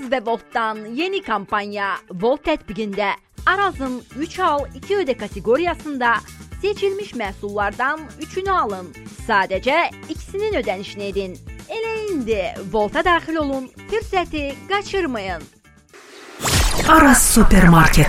Araz ve Volt'tan yeni kampanya Volt tətbiqində Araz'ın 3 al 2 öde kategorisində seçilmiş məhsullardan 3'ünü alın. Sadəcə ikisinin ödənişini edin. Elə indi Volt'a daxil olun, fürsəti qaçırmayın. Araz Supermarket.